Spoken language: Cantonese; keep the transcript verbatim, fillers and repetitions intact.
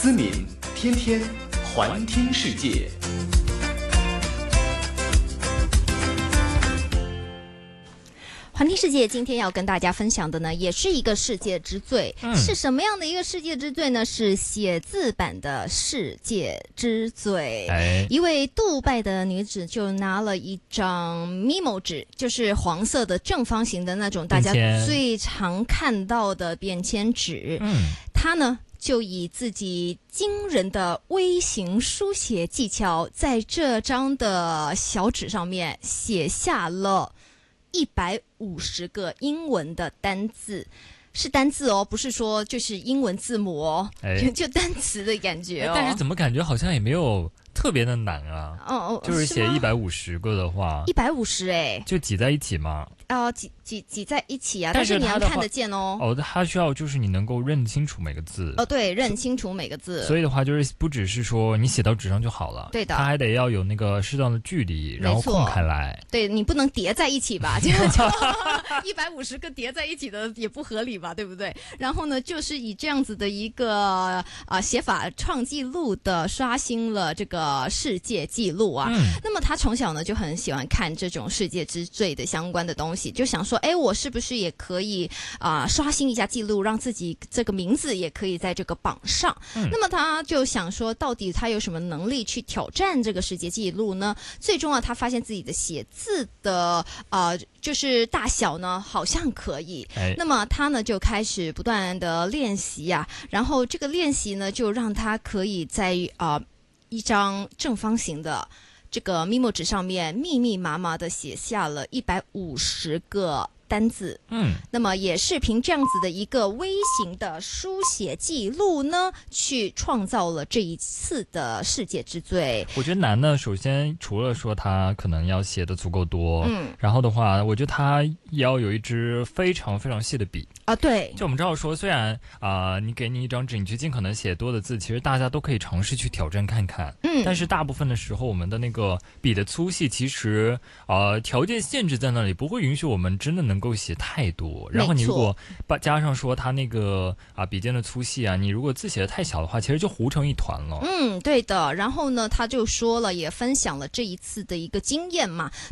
思敏，天天环听世界。 环听世界今天要跟大家分享的呢，也是一个世界之最、嗯、是什么样的一个世界之最呢？是写字版的世界之最、哎、一位杜拜的女子就拿了一张 memo 纸，就是黄色的正方形的那种大家最常看到的便签纸，嗯，她呢就以自己惊人的微型书写技巧，在这张的小纸上面写下了一百五十个英文的单字，是单字哦，不是说就是英文字母哦，哎、就单词的感觉哦。 但是怎么感觉好像也没有特别的难啊？ 哦哦， 就是写一百五十个的话， 一百五十哎， 就挤在一起嘛。 哦，挤挤挤在一起啊，但是你要看得见哦。 哦，它需要就是你能够认清楚每个字。 哦，对，认清楚每个字。 所以的话，就是不只是说你写到纸上就好了， 对的， 它还得要有那个适当的距离，然后空开来。 对，你不能叠在一起吧？就就一百五十个叠在一起的也不合理吧，对不对？然后呢，就是以这样子的一个啊、呃、写法创纪录的刷新了这个世界纪录啊。嗯、那么他从小呢就很喜欢看这种世界之最的相关的东西，就想说，哎，我是不是也可以啊、呃、刷新一下记录，让自己这个名字也可以在这个榜上。嗯、那么他就想说，到底他有什么能力去挑战这个世界纪录呢？最终啊，他发现自己的写字的呃就是大小呢好像可以。哎、那么他呢就开始不断的练习啊，然后这个练习呢就让他可以在啊、呃、一张正方形的这个 memo 纸上面密密麻麻的写下了一百五十个单字。嗯，那么也是凭这样子的一个微型的书写记录呢，去创造了这一次的世界之最。 我觉得难呢，首先除了说他可能要写的足够多，嗯，然后的话，我觉得他也要有一支非常非常细的笔啊。对， 就我们知道说，虽然啊、呃，你给你一张纸，你去尽可能写多的字，其实大家都可以尝试去挑战看看。嗯，但是大部分的时候，我们的那个笔的粗细，其实呃条件限制在那里，不会允许我们真的能够写太多。然后你如果把加上说它那个啊笔尖的粗细啊，你如果字写的太小的话，其实就糊成一团了。 嗯，对的。然后呢，他就说了，也分享了这一次的一个经验嘛。